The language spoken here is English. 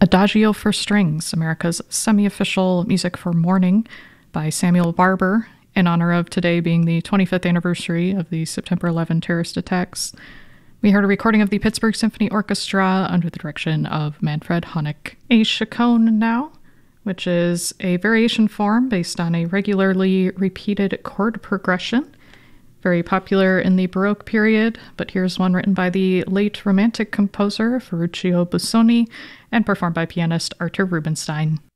Adagio for Strings, America's semi-official music for mourning by Samuel Barber, in honor of today being the 25th anniversary of the September 11 terrorist attacks. We heard a recording of the Pittsburgh Symphony Orchestra under the direction of Manfred Honeck. A chaconne now, which is a variation form based on a regularly repeated chord progression. Very popular in the Baroque period, but here's one written by the late Romantic composer Ferruccio Busoni and performed by pianist Arthur Rubinstein.